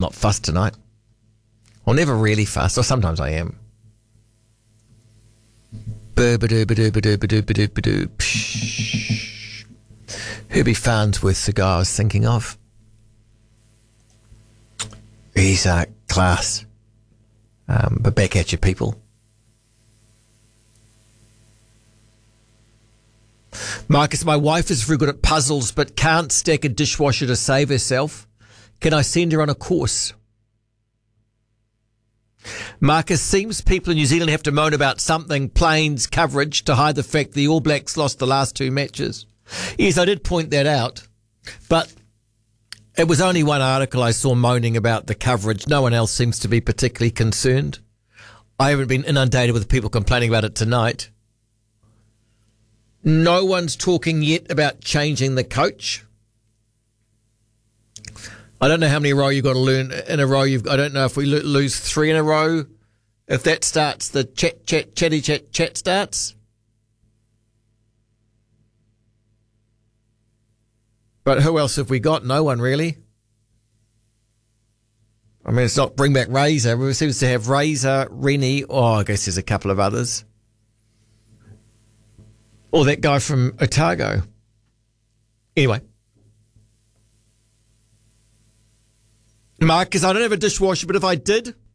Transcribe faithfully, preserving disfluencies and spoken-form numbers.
not fussed tonight. Well, never really fussed, or sometimes I am. Herbie Farnsworth cigar I was thinking of. He's uh, class. Um, but back at you, people. Marcus, my wife is very good at puzzles but can't stack a dishwasher to save herself. Can I send her on a course? Marcus, seems people in New Zealand have to moan about something, planes, coverage, to hide the fact the All Blacks lost the last two matches. Yes, I did point that out, but it was only one article I saw moaning about the coverage. No one else seems to be particularly concerned. I haven't been inundated with people complaining about it tonight. No one's talking yet about changing the coach. I don't know how many row you've got to learn in a row. You've, I don't know if we lo- lose three in a row. If that starts, the chat, chat, chatty, chat, chat starts. But who else have we got? No one really. I mean, it's not bring back Razor. It seems to have Razor, Rennie. Oh, I guess there's a couple of others. Or that guy from Otago. Anyway. Marcus, I don't have a dishwasher, but if I did,